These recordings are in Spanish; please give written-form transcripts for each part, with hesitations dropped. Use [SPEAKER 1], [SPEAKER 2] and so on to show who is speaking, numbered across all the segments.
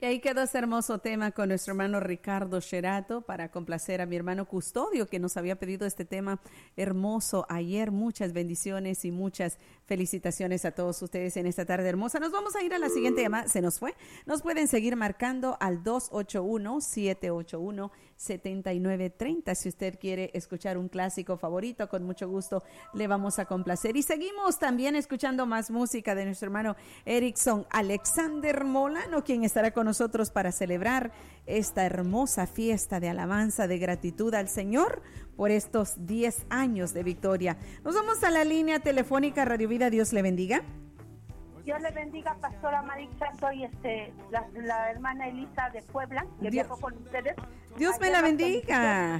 [SPEAKER 1] Y ahí quedó ese hermoso tema con nuestro hermano Ricardo Sherato para complacer a mi hermano Custodio, que nos había pedido este tema hermoso ayer. Muchas bendiciones y muchas felicitaciones a todos ustedes en esta tarde hermosa. Nos vamos a ir a la siguiente llamada. Se nos fue. Nos pueden seguir marcando al 281-781-7930. Si usted quiere escuchar un clásico favorito, con mucho gusto le vamos a complacer. Y seguimos también escuchando más música de nuestro hermano Erickson Alexander Molano, quien estará con nosotros para celebrar esta hermosa fiesta de alabanza, de gratitud al Señor por estos 10 años de victoria. Nos vamos a la línea telefónica Radio Vida. Dios le bendiga.
[SPEAKER 2] Dios le bendiga, pastora Marisa. Soy la hermana Elisa de Puebla, que viajo con ustedes.
[SPEAKER 1] Dios me la bendiga.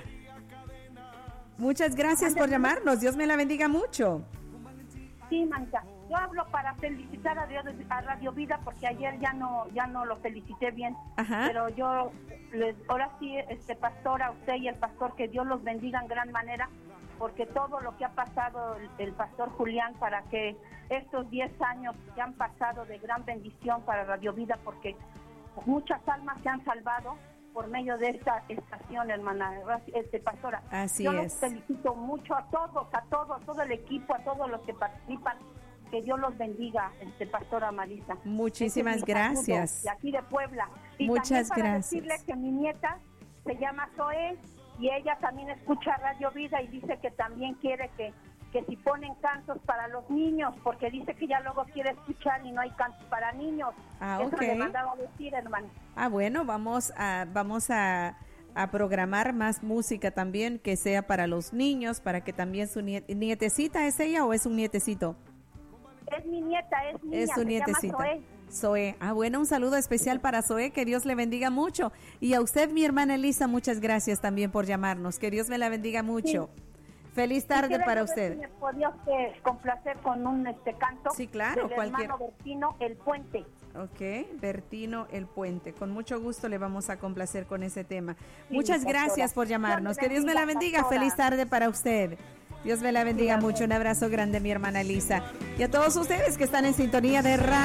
[SPEAKER 1] Muchas gracias por llamarnos. Dios me la bendiga mucho.
[SPEAKER 2] Sí, Marisa. Yo hablo para felicitar a Radio Vida, porque ayer ya no lo felicité bien. Ajá. Pero yo ahora sí, pastora, usted y el pastor, que Dios los bendiga en gran manera, porque todo lo que ha pasado el pastor Julián, para que estos 10 años que han pasado de gran bendición para Radio Vida, porque muchas almas se han salvado por medio de esta estación, hermana, pastora.
[SPEAKER 1] Así
[SPEAKER 2] yo
[SPEAKER 1] es.
[SPEAKER 2] los felicito mucho a todo el equipo, a todos los que participan. Que Dios los bendiga, pastora Marisa.
[SPEAKER 1] Muchísimas gracias.
[SPEAKER 2] De aquí de Puebla. Y
[SPEAKER 1] muchas
[SPEAKER 2] también para
[SPEAKER 1] gracias.
[SPEAKER 2] decirle que mi nieta se llama Zoe y ella también escucha Radio Vida y dice que también quiere que si ponen cantos para los niños, porque dice que ya luego quiere escuchar y no hay cantos para niños. Eso le mandaba a decir, hermano.
[SPEAKER 1] Bueno, vamos a programar más música también que sea para los niños, para que también su nietecita, ¿es ella o es un nietecito?
[SPEAKER 2] Es mi nieta, es niña,
[SPEAKER 1] es su nietecita. Zoe. Bueno, un saludo especial para Zoe, que Dios le bendiga mucho. Y a usted, mi hermana Elisa, muchas gracias también por llamarnos. Que Dios me la bendiga mucho. Sí. Feliz tarde para usted.
[SPEAKER 2] Si me podía complacer con un canto.
[SPEAKER 1] Sí, claro,
[SPEAKER 2] del hermano Bertino El Puente.
[SPEAKER 1] Ok, Bertino El Puente. Con mucho gusto le vamos a complacer con ese tema. Sí, muchas gracias por llamarnos. Que Dios me la bendiga. Pastora. Feliz tarde para usted. Dios me la bendiga mucho. Un abrazo grande, mi hermana Elisa. Y a todos ustedes que están en sintonía de radio.